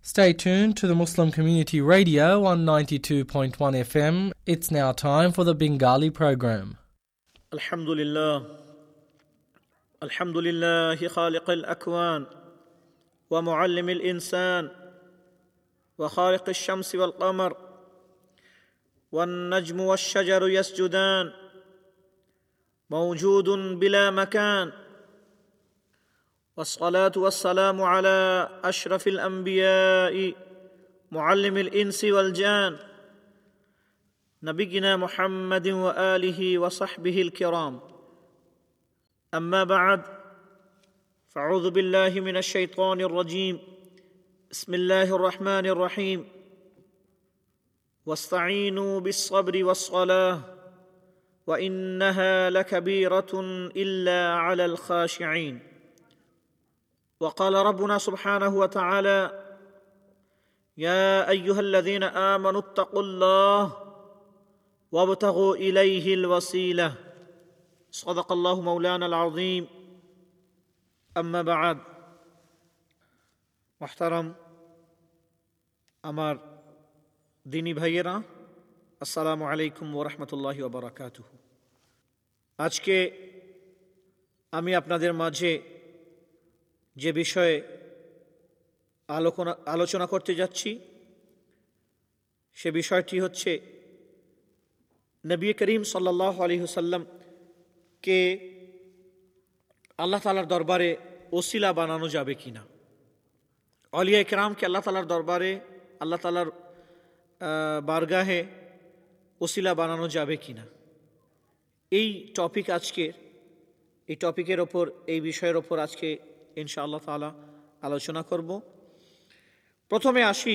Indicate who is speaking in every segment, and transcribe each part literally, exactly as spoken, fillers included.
Speaker 1: Stay tuned to the Muslim Community Radio on ninety-two point one F M. It's now time for the Bengali program.
Speaker 2: Alhamdulillah. Alhamdulillah khaliq al-akwan wa muallim al-insan wa khaliq al-shams wal-qamar wan-najm wash-shajaru yasjudan mawjudun bila makan. والصلاة والسلام على أشرف الأنبياء معلم الإنس والجان نبينا محمد وآله وصحبه الكرام أما بعد فأعوذ بالله من الشيطان الرجيم بسم الله الرحمن الرحيم واستعينوا بالصبر والصلاة وإنها لكبيرة إلا على الخاشعين وقال ربنا سبحانه وتعالى يا أيها الذين آمنوا اتقوا الله وابتغوا إليه الوسيلة صدق الله مولانا العظيم أما بعد محترم আমার দিনী ভাইয়েরা আসসালামু আলাইকুম ওয়া রাহমাতুল্লাহি ওয়া বারাকাতুহু। আজকে আমি আপনাদের মাঝে যে বিষয়ে আলোচনা আলোচনা করতে যাচ্ছি সে বিষয়টি হচ্ছে নবী করিম সাল্লাল্লাহু আলাইহি ওয়াসাল্লাম কে আল্লাহ তাআলার দরবারে ওসিলা বানানো যাবে কিনা, আউলিয়া কিরামকে আল্লাহ তাআলার দরবারে আল্লাহ তাআলার বারগাহে ওসিলা বানানো যাবে কিনা, এই টপিক আজকের এই টপিকের ওপর এই বিষয়ের ওপর আজকে ইনশাআল্লাহ তাআলা আলোচনা করব। প্রথমে আসি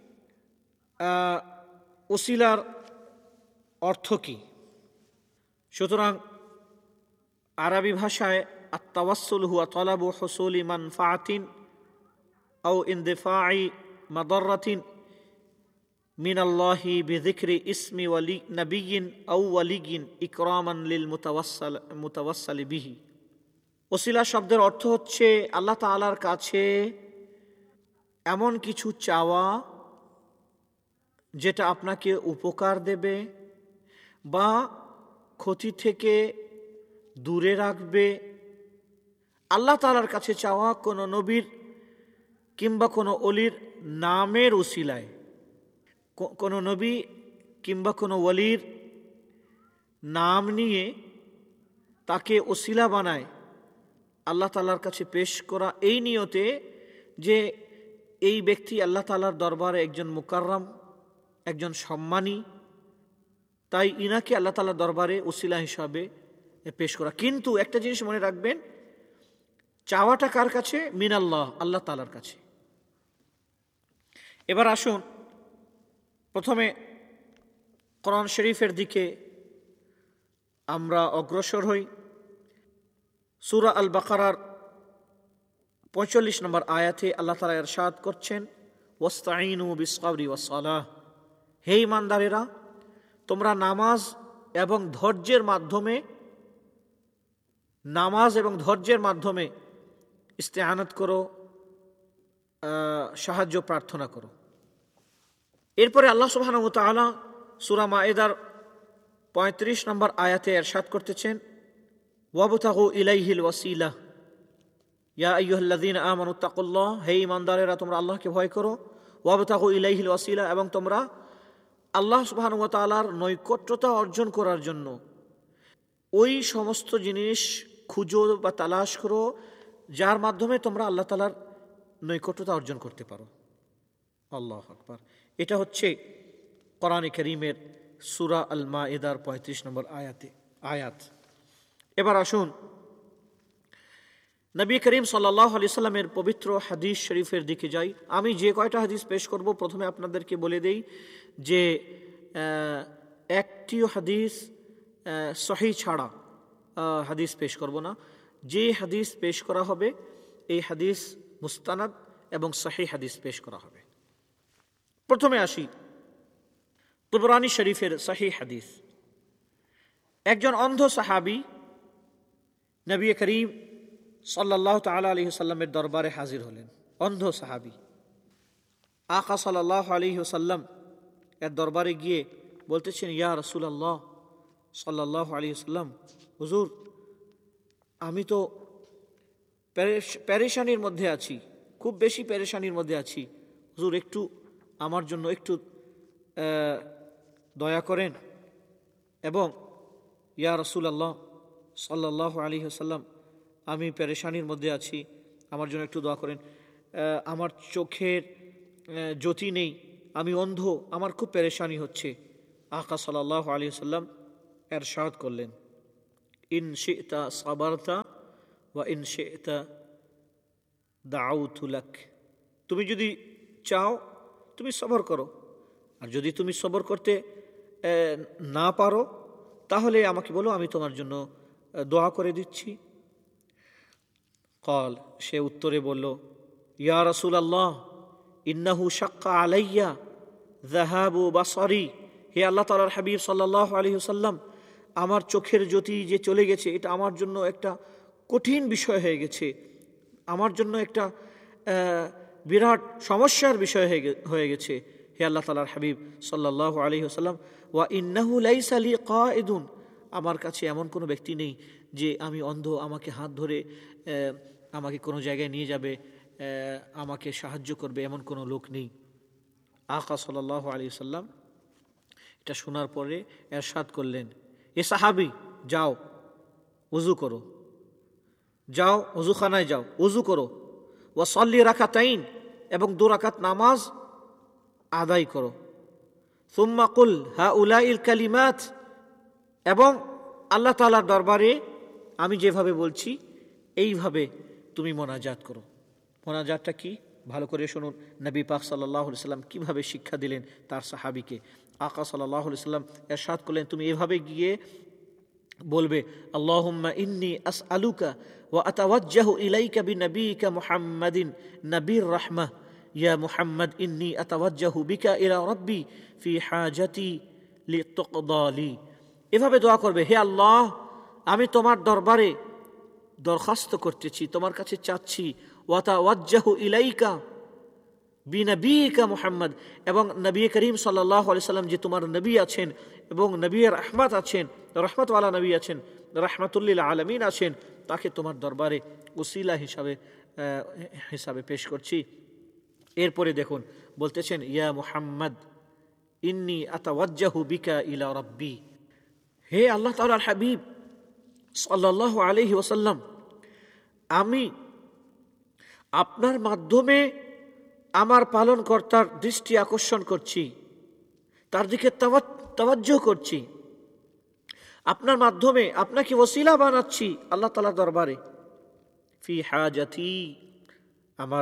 Speaker 2: ওসিলার অর্থ কি। সুতরাং আরবি ভাষায় আত-তাওয়াসসুল হুয়া তালাবু হুসুলি মানফাআতিন আও ইনদিফা'i মাদাররাতিন মিনাল্লাহি বিযিকরি ইসমি ওয়ালি নাবিয়্যিন আও ওয়ালিয়্যিন ইকরামান লিল মুতাওয়াসসাল মুতাওয়াসসালি বিহি। ওসিলা শব্দের অর্থ হচ্ছে আল্লাহ তাআলার কাছে এমন কিছু চাওয়া যেটা আপনাকে উপকার দেবে বা ক্ষতি থেকে দূরে রাখবে। আল্লাহ তাআলার কাছে চাওয়া কোনো নবীর কিংবা কোনো অলির নামের ওসিলায়, কোনো নবী কিংবা কোনো ওলির নাম নিয়ে তাকে ওসিলা বানায় আল্লাহ তাআলার কাছে পেশ করা, এই নিয়তে যে এই ব্যক্তি আল্লাহ তাআলার দরবারে একজন মুকাররম, একজন সম্মানী, তাই ইনাকে আল্লাহ তাআলার দরবারে ওসিলা হিসাবে পেশ করা। কিন্তু একটা জিনিস মনে রাখবেন, চাওয়াটা কার কাছে? মিনাল্লাহ, আল্লাহ তাআলার কাছে। এবার আসুন প্রথমে কোরআন শরীফের দিকে আমরা অগ্রসর হই। সূরা আল বাকারার পঁয়তাল্লিশ নম্বর আয়াতে আল্লাহ তাআলা ইরশাদ করছেন ওয়াস্তাঈনু বিস-সাবরি ওয়াস-সালাহ, হে ঈমানদারেরা তোমরা নামাজ এবং ধৈর্যের মাধ্যমে নামাজ এবং ধৈর্যের মাধ্যমে ইস্তেআনাত করো, সাহায্য প্রার্থনা করো। এরপরে আল্লাহ সুবহানাহু ওয়া তাআলা সূরা মায়েদার পঁয়ত্রিশ নম্বর আয়াতে ইরশাদ করতেছেন ওয়াবতাগু ইলাইহিল ওয়াসিলা ইয়া আইয়ুহাল্লাযীনা আমানু তাকুল্লাহ, হে ঈমানদারেরা তোমরা আল্লাহকে ভয় করো, ওয়াবতাগু ইলাইহিল ওয়াসিলা, এবং তোমরা আল্লাহ সুবহানাহু ওয়া তাআলার নৈকট্যতা অর্জন করার জন্য ওই সমস্ত জিনিস খুঁজো বা তালাশ করো যার মাধ্যমে তোমরা আল্লাহ তাআলার নৈকট্যতা অর্জন করতে পারো। আল্লাহু আকবার। এটা হচ্ছে কোরআনে কারীমের সূরা আল মায়েদার পঁয়ত্রিশ নম্বর আয়াতে আয়াত। এবার আসুন নবী করিম সাল্লাল্লাহু আলাইহি সাল্লামের পবিত্র হাদিস শরীফের দিকে যাই। আমি যে কয়টা হাদিস পেশ করব প্রথমে আপনাদেরকে বলে দেই যে একটিও হাদিস সহিহ ছাড়া হাদিস পেশ করব না। যে হাদিস পেশ করা হবে এই হাদিস মুস্তানাদ এবং সহিহ হাদিস পেশ করা হবে। প্রথমে আসি তুবরানী শরীফের সহিহ হাদিস। একজন অন্ধ সাহাবী নবী করিম সাল্লাল্লাহু তাআলা আলাইহি সাল্লামের দরবারে হাজির হলেন। অন্ধ সাহাবী, আকা সাল্লাল্লাহু আলাইহি ওয়াসাল্লাম এর দরবারে গিয়ে বলতেছেন, ইয়া রাসূলুল্লাহ সাল্লাল্লাহু আলাইহি ওয়াসাল্লাম, হুজুর আমি তো পেরেশানির মধ্যে আছি, খুব বেশি পেরেশানির মধ্যে আছি, হুজুর একটু আমার জন্য একটু দয়া করেন এবং ইয়া রাসূলুল্লাহ সাল্লাল্লাহু আলাইহি ওয়াসাল্লাম আমি পেরেশানির মধ্যে আছি, আমার জন্য একটু দোয়া করেন, আমার চোখের জ্যোতি নেই, আমি অন্ধ, আমার খুব পেরেশানি হচ্ছে। আকা সাল্লাল্লাহু আলাইহি ওয়াসাল্লাম ইরশাদ করলেন, ইন শি'তা সাবারতা ওয়া ইন শি'তা দাউতু লাক, তুমি যদি চাও তুমি সবর করো, আর যদি তুমি সবর করতে না পারো তাহলে আমাকে বলো, আমি তোমার জন্য দোয়া করে দিচ্ছি। কল, সে উত্তরে বলল, ইয়া রাসূলুল্লাহ ইন্নাহু শাক্কা আলাইয়া যাহাবু বাসারি, হে আল্লাহ তাআলার হাবিব সাল্লাল্লাহু আলাইহি ওয়াসাল্লাম, আমার চোখের জ্যোতি যে চলে গেছে এটা আমার জন্য একটা কঠিন বিষয় হয়ে গেছে, আমার জন্য একটা বিরাট সমস্যার বিষয় হয়ে গেছে। হে আল্লাহ তাআলার হাবিব সাল্লাল্লাহু আলাইহি ওয়াসাল্লাম, ওয়া ইন্নাহু লাইসা লি কাঈদুন, আমার কাছে এমন কোনো ব্যক্তি নেই যে আমি অন্ধ, আমাকে হাত ধরে আমাকে কোনো জায়গায় নিয়ে যাবে, আমাকে সাহায্য করবে, এমন কোনো লোক নেই। আকা সাল্লাল্লাহু আলাইহি ওয়াসাল্লাম এটা শোনার পরে ইরশাদ করলেন, এ সাহাবী যাও ওযু করো, যাও ওযুখানায় যাও, ওযু করো, ওয়া সাল্লি রাকাতাইন, এবং দু রাকাত নামাজ আদায় করো, সুম্মা কুল হাউলাইল কালিমাত, এবং আল্লাহ তাআলার দরবারে আমি যেভাবে বলছি এইভাবে তুমি মোনাজাত করো। মোনাজাতটা কি ভালো করে শুনুন, নবী পাক সাল্লাল্লাহু আলাইহি ওয়াসাল্লাম কিভাবে শিক্ষা দিলেন তার সাহাবীকে। আকা সাল্লাল্লাহু আলাইহি ওয়াসাল্লাম ইরশাদ করলেন, তুমি এভাবে গিয়ে বলবে, আল্লাহুম্মা ইন্নী আসআলুকা ওয়া আতাওয়াজ্জাহু ইলাইকা বিনবিয়িকা মুহাম্মাদিন নবীর রাহমাহ, ইয়া মুহাম্মদ ইন্নী আতাওয়াজ্জাহু বিকা ইলা রাব্বি ফি হাজাতি লিতুকদা লি। এভাবে দোয়া করবে, হে আল্লাহ আমি তোমার দরবারে দরখাস্ত করতেছি, তোমার কাছে চাচ্ছি, ওয়া তাওয়াজ্জাহু ইলাইকা বিনবিয়িকা মুহাম্মদ, এবং নবী করিম সাল্লাল্লাহু আলাইহি সাল্লাম যে তোমার নবী আছেন এবং নবীর রাহমাত আছেন, রহমতওয়ালা নবী আছেন, রাহমাতুল লিল আলামিন আছেন, তাকে তোমার দরবারে উসিলা হিসাবে হিসাবে পেশ করছি। এরপরে দেখুন বলতেছেন, ইয়া মুহাম্মদ ইন্নী আতাওয়াজ্জাহু বিকা ইলা রাব্বি, হে আল্লাহ তাআলার হাবিব সাল্লাল্লাহু আলাইহি ওয়াসাল্লাম, আমি আপনার মাধ্যমে আমার পালনকর্তার দৃষ্টি আকর্ষণ করছি, তার দিকে তাওয়াজ্জুহ করছি, আপনার মাধ্যমে আপনাকে ওসিলা বানাচ্ছি আল্লাহ তাআলার দরবারে, ফি হাজাতি, আমার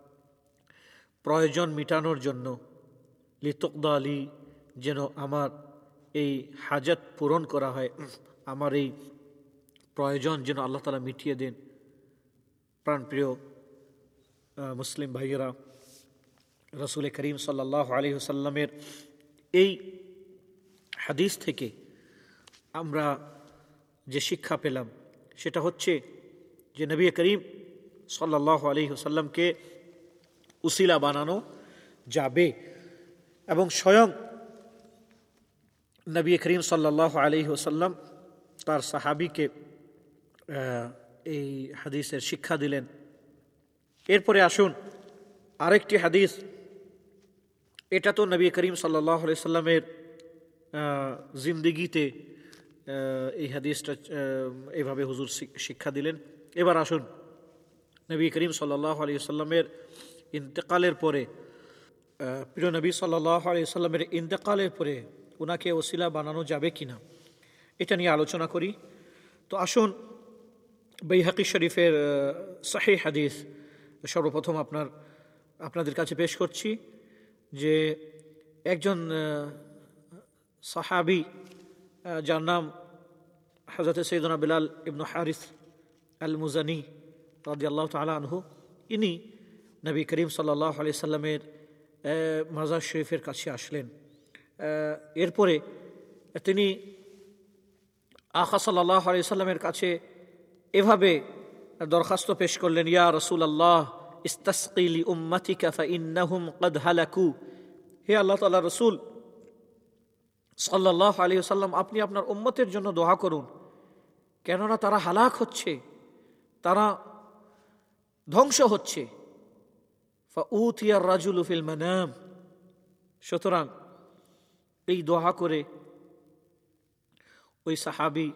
Speaker 2: প্রয়োজন মিটানোর জন্য, লিতুকদা লি, যেন আমার এই হাজত পূরণ করা হয়, আমার এই প্রয়োজন যেন আল্লাহ তাআলা মিটিয়ে দেন। প্রাণপ্রিয় মুসলিম ভাইয়েরা, রাসূল করিম সাল্লাল্লাহু আলাইহি ওয়াসাল্লামের এই হাদিস থেকে আমরা যে শিক্ষা পেলাম সেটা হচ্ছে যে নবী করিম সাল্লাল্লাহু আলাইহি ওয়াসাল্লামকে উসিলা বানানো যাবে, এবং স্বয়ং নবী করিম সাল্লাল্লাহু আলাইহি ওয়াসাল্লাম তার সাহাবীকে এই হাদিসের শিক্ষা দিলেন। এরপরে আসুন আরেকটি হাদিস, এটা তো নবী করিম সাল্লাল্লাহু আলাইহি সাল্লামের জিন্দেগিতে এই হাদিসটা এইভাবে হুজুর শিক্ষা দিলেন। এবার আসুন নবী করিম সাল্লাল্লাহু আলাইহি সাল্লামের ইন্তেকালের পরে, প্রিয় নবী সাল্লাল্লাহু আলাইহি সাল্লামের ইন্তেকালের পরে ওনাকে ওসিলা বানানো যাবে কিনা এটা নিয়ে আলোচনা করি। তো আসুন বাইহাকি শরীফের সহিহ হাদিস সর্বপ্রথম আপনার আপনাদের কাছে পেশ করছি, যে একজন সাহাবী যার নাম হযরত সাইয়্যিদুনা বিলাল ইবনে হারিস আল মুজানি রাদিয়াল্লাহু তাআলা আনহু, ইনি নবী করিম সাল্লাল্লাহু আলাইহি সাল্লামের মাজার শরীফের কাছে আসলেন। এরপরে তিনি আকা সাল্লাল্লাহু আলাইহি সাল্লামের কাছে এভাবে দরখাস্ত পেশ করলেন, ইয়া রাসূলুল্লাহ ইস্তাসকি লি উম্মতিকা ফাইন্নাহুম ক্বাদ হালাকু। হে আল্লাহ তাআলার রাসূল সাল্লাল্লাহু আলাইহি ওয়াসাল্লাম, আপনি আপনার উম্মতের জন্য দোয়া করুন, কেননা তারা হালাক হচ্ছে, তারা ধ্বংস হচ্ছে। ফাউতিয়া রাজুলু ফিল মানাম। সুতরাং এই দোয়া করে ওই সাহাবী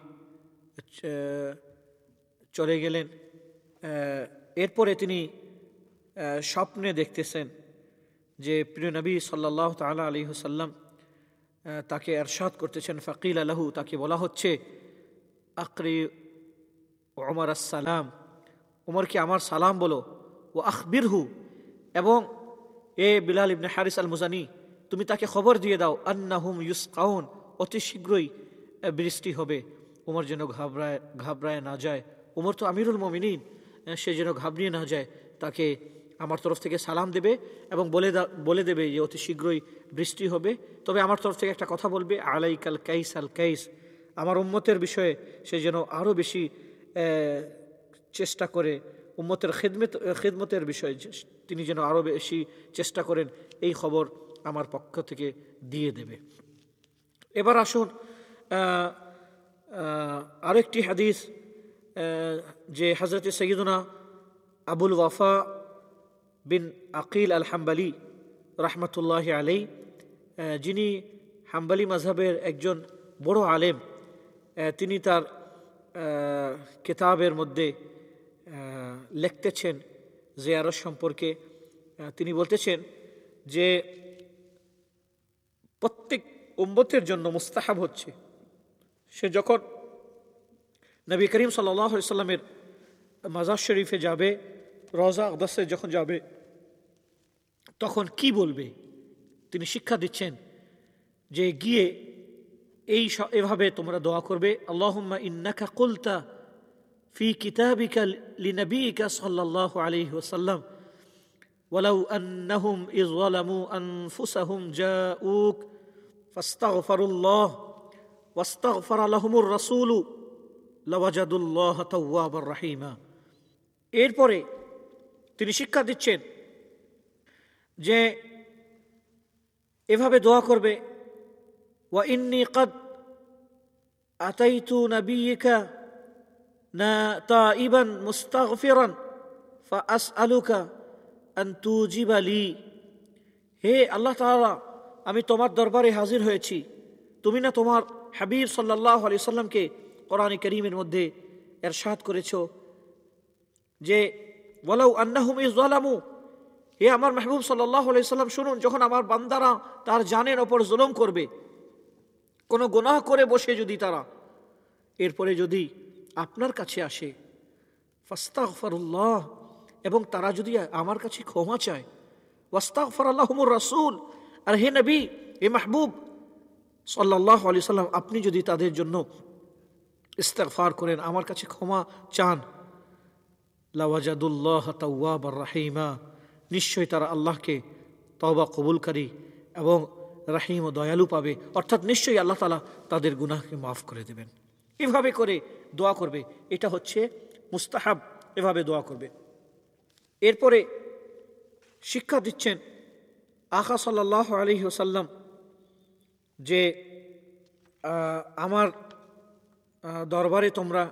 Speaker 2: চলে গেলেন। এরপরে তিনি স্বপ্নে দেখতেছেন যে প্রিয় নবী সাল্লাল্লাহু তাআলা আলাইহি ওয়াসাল্লাম তাকে ইরশাদ করতেছেন, ফাকিল লাহু, তাকে বলা হচ্ছে, আকরি ওমর আসসালাম, ওমরকে আমার সালাম বলো, ও আখবিরহু, এবং এ বিলাল ইবনে হারিস আল মুজানি, তুমি তাকে খবর দিয়ে দাও, আন্নাহুম ইউসকাউন, অতি শীঘ্রই বৃষ্টি হবে। ওমর যেন ঘাবড়ায় ঘাবড়ায় না যায়, ওমর তো আমিরুল মুমিনিন, সে যেন ঘাবড়িয়ে না যায়, তাকে আমার তরফ থেকে সালাম দেবে এবং বলে বলে দেবে যে অতি শীঘ্রই বৃষ্টি হবে। তবে আমার তরফ থেকে একটা কথা বলবে, আলাইকাল কাইস আল কাইস, আমার উম্মতের বিষয়ে সে যেন আরও বেশি চেষ্টা করে, উম্মতের খিদমত খিদমতের বিষয়ে তিনি যেন আরও বেশি চেষ্টা করেন, এই খবর আমার পক্ষ থেকে দিয়ে দেবে। এবার আসুন আরও একটি হাদিস, যে হযরত সৈয়দনা আবুল ওয়াফা বিন আকিল আল হাম্বলি রহমতুল্লাহ আলাই, যিনি হাম্বলি মাযহাবের একজন বড় আলেম, তিনি তার কিতাবের মধ্যে লিখতেছেন জিয়ারত সম্পর্কে। তিনি বলতেছেন যে প্রত্যেক উম্মতের জন্য মুস্তাহাব হচ্ছে, সে যখন নবী করিম সাল্লাল্লাহু আলাইহি সাল্লামের মাজার শরীফে যাবে, রওজা আকদাসে যখন যাবে, তখন কি বলবে তিনি শিক্ষা দিচ্ছেন যে গিয়ে এই এভাবে তোমরা দোয়া করবে, আল্লাহুম্মা ইন্নাকা কুলতা ফি কিতাবিকা লিনবিয়িকা সাল্লাল্লাহু আলাইহি ওয়াসাল্লাম ওয়ালাউ আন্নাহুম ইয যালামু আনফুসাহুম জাউক ফাস্তাগফিরুল্লাহ ওয়াস্তাগফারা লাহুমুর রাসূলু লাওয়াজাদুল্লাহ তাওয়াবার রাহিমা। এরপরে তিনি শিক্ষা দিচ্ছেন যে এভাবে দোয়া করবে, ওয়া ইন্নী ক্বাদ আতাইতু নাবিয়্যিকা না তাইবান মুস্তাগফিরান ফাআসআলুকা আন তুজিবা লি। হে আল্লাহ তাআলা, আমি তোমার দরবারে হাজির হয়েছি, তুমি না তোমার হাবিব সাল্লাল্লাহু আলাইহি সাল্লামকে কোরআনে কারীমের মধ্যে ইরশাদ করেছো যে ওয়ালাউ আন্নাহুম ইয যালামু, হে আমার মাহবুব সাল্লাল্লাহু আলাইহি সাল্লাম, শুনুন, যখন আমার বান্দারা তার জানের ওপর জুলুম করবে, কোনো গুনাহ করে বসে যদি তারা, এরপরে যদি আপনার কাছে আসে, ফাস্তাগফিরুল্লাহ, এবং তারা যদি আমার কাছে ক্ষমা চায়, ওয়াস্তাগফারা লাহুমুর রাসূল, আর হে নবী, হে মাহবুব সাল্লাল্লাহু আলাইহি সাল্লাম, আপনি যদি তাদের জন্য ইস্তিগফার করেন, আমার কাছে ক্ষমা চান, লাওয়াজাদুল্লাহ তাওয়াবার রাহিমা, নিশ্চয় তারা আল্লাহকে তওবা কবুলকারী এবং রাহিম ও দয়ালু পাবে, অর্থাৎ নিশ্চয়ই আল্লাহ তাআলা তাদের গুনাহকে মাফ করে দেবেন। এভাবে করে দোয়া করবে, এটা হচ্ছে মুস্তাহাব, এভাবে দোয়া করবে। এরপরে শিক্ষা দিচ্ছেন আকা সাল্লাল্লাহু আলাইহি ওয়াসাল্লাম যে আমার দরবারে তোমরা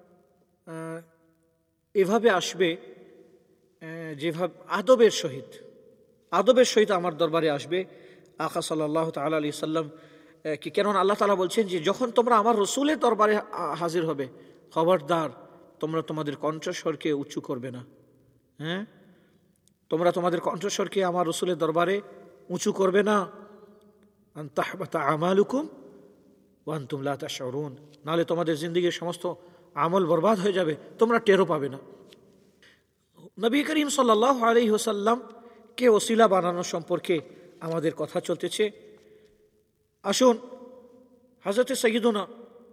Speaker 2: এভাবে আসবে, যেভাবে আদবের সহিত আদবের সহিত আমার দরবারে আসবে। আকা সাল্লাল্লাহু তাআলা আলাইহি সাল্লাম কি, কেননা আল্লাহ তাআলা বলছেন যে যখন তোমরা আমার রসুলের দরবারে হাজির হবে, খবরদার তোমরা তোমাদের কণ্ঠস্বরকে উঁচু করবে না। হ্যাঁ, তোমরা তোমাদের কণ্ঠস্বরকে আমার রসুলের দরবারে উঁচু করবে না, আন তাহবাতা আমালুকুম ওয়া আনতুম লা তাশউরুন, নাহলে তোমাদের জিন্দেগির সমস্ত আমল বরবাদ হয়ে যাবে, তোমরা টেরও পাবে না। নবী করিম সাল্লাল্লাহু আলাইহি ওয়াসাল্লাম কে ওসিলা বানানো সম্পর্কে আমাদের কথা চলতেছে। আসুন হযরত সাইয়্যিদুনা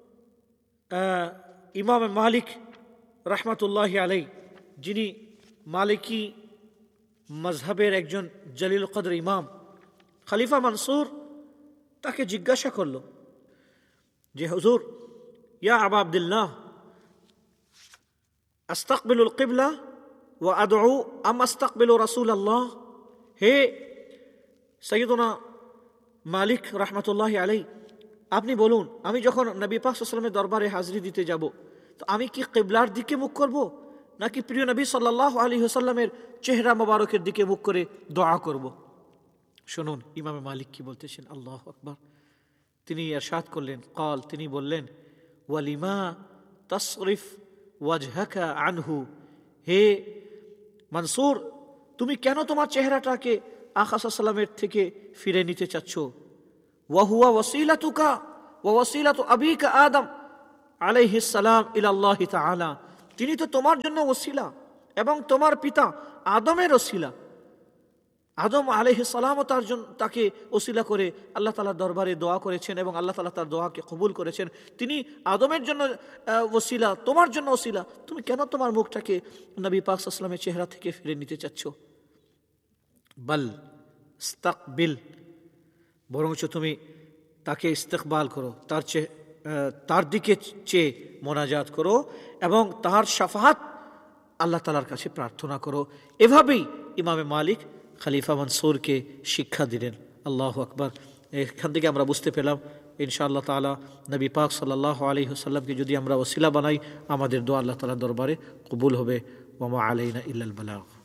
Speaker 2: ইমাম মালিক রাহমাতুল্লাহি আলাইহি, যিনি মালিকি মযহাবের একজন জলিল কদর ইমাম, খলিফা মনসুর তাকে জিজ্ঞাসা করল যে হুজুর, ইয়া আবা আব্দুল্লাহ, আস্তাকবিলুল কিবলা ওয়া আদউ আম আস্তাকবিলু রাসূলুল্লাহ, হে সাইয়্যিদুনা মালিক রাহমাতুল্লাহি আলাইহি, আপনি বলুন আমি যখন নবী পাক সাল্লাল্লাহু আলাইহি ওয়াসাল্লামের দরবারে হাজিরি দিতে যাব, তো আমি কি কিবলার দিকে মুখ করব, নাকি প্রিয় নবী সাল্লাল্লাহু আলাইহি ওয়াসাল্লামের চেহারা মোবারকের দিকে মুখ করে দোয়া করব? শুনুন ইমামে মালিক কি বলতেছেন, আল্লাহু আকবার। তিনি ইরশাদ করলেন, قال, তিনি বললেন, ওয়ালিমা তাসরিফ ওয়াজহাকা আনহু, হে মনসুর, তুমি কেন তোমার চেহারাটাকে আকা সাল্লাল্লাহু আলাইহি ওয়াসাল্লামের থেকে ফিরে নিতে চাচ্ছ? ওয়া হুয়া ওয়াসিলাতুকা ওয়া ওয়াসিলাতু আবিকা আদম আলাইহিস সালাম ইলা আল্লাহ তাআলা, তিনি তো তোমার জন্য ওসিলা এবং তোমার পিতা আদমের ওসিলা। আদম আলাইহিস সালামও তার জন্য তাকে ওসিলা করে আল্লাহ তাআলার দরবারে দোয়া করেছেন এবং আল্লাহ তাআলা তার দোয়াকে কবুল করেছেন। তিনি আদমের জন্য ওসিলা, তোমার জন্য ওসিলা, তুমি কেন তোমার মুখটাকে নবী পাক সাল্লাল্লাহু আলাইহি ওয়াসাল্লামের চেহারা থেকে ফিরে নিতে চাচ্ছ? বাল ইস্তাকবিল, বরঞ্চ তুমি তাকে ইস্তেকবাল করো, তার চেয়ে তার দিকে চেয়ে মোনাজাত করো এবং তার শাফাআত আল্লাহ তাআলার কাছে প্রার্থনা করো। এভাবেই ইমামে মালিক খলিফা মনসুরকে শিক্ষা দিলেন। আল্লাহু আকবার। এখান থেকে আমরা বুঝতে পেলাম ইনশাআল্লাহ তাআলা নবী পাক সাল্লাল্লাহু আলাইহি ওয়াসাল্লামকে যদি আমরা ওসিলা বানাই, আমাদের দোয়া আল্লাহ তাআলার দরবারে কবুল হবে। ওয়া মা আলাইনা ইল্লাল বালাগ।